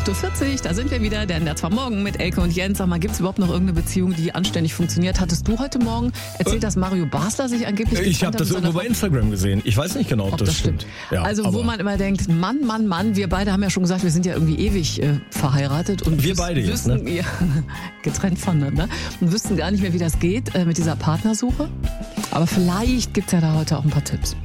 8.40 Uhr, da sind wir wieder, der NDR 2 Morgen mit Elke und Jens. Sag mal, gibt es überhaupt noch irgendeine Beziehung, die anständig funktioniert? Hattest du heute Morgen erzählt, dass Mario Basler sich angeblich Ich habe das irgendwo bei Instagram gesehen. Ich weiß nicht genau, ob das stimmt. Ja, also wo man immer denkt, Mann, wir beide haben ja schon gesagt, wir sind ja irgendwie ewig verheiratet. Und wir beide jetzt, ne? Ja, getrennt voneinander. Und wüssten gar nicht mehr, wie das geht mit dieser Partnersuche. Aber vielleicht gibt es ja da heute auch ein paar Tipps.